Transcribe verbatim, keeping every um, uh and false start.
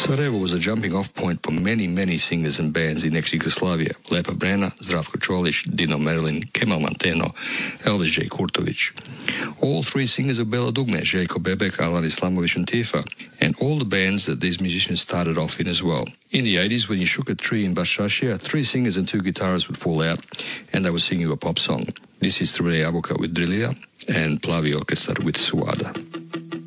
Sarajevo was a jumping-off point for many, many singers and bands in ex-Yugoslavia. Lepa Brena, Zdravko Čolić, Dino Merlin, Kemal Manteno, Elvis J. Kurtovic. All three singers of Bela Dugme, Željko Bebek, Alan Islamovic and Tifa, and all the bands that these musicians started off in as well. In the eighties, when you shook a tree in Bashashia, three singers and two guitarists would fall out, and they would sing you a pop song. This is Trivene Jabuka with Drilija and Plavi Orkestar with Suada.